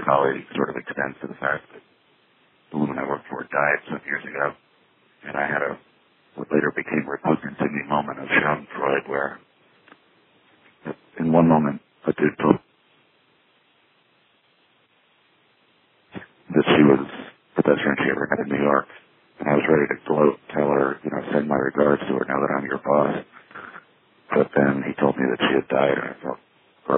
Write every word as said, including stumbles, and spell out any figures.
colleague sort of extends to the fact that the woman I worked for died some years ago, and I had a what later became repugnant to me moment of Schadenfreude, where in one moment a dude told that she was the best friend she ever had in New York, and I was ready to gloat, tell her, you know, send my regards to her now that I'm your boss. But then he told me that she had died, and I felt